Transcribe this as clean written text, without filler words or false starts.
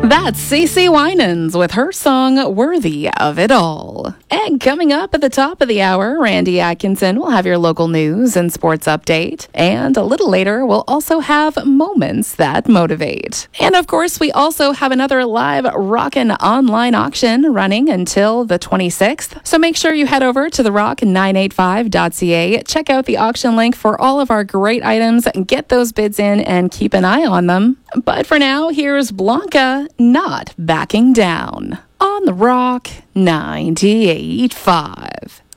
That's Cece Winans with her song Worthy of It All. And coming up at the top of the hour, Randy Atkinson will have your local news and sports update. And a little later, we'll also have Moments That Motivate. And of course, we also have another live Rockin' online auction running until the 26th. So make sure you head over to therock985.ca, check out the auction link for all of our great items, get those bids in, and keep an eye on them. But for now, here's Blanca, Not Backing Down, on the Rock 98.5.